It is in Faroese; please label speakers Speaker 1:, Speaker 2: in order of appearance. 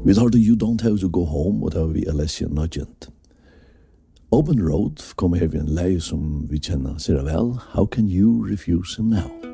Speaker 1: Vi tar det You Don't Have To Go Home, og det var vi Alessia Nugent. Open Road kommer her ved en leie som vi kjenner ser vel. How Can You Refuse Him Now?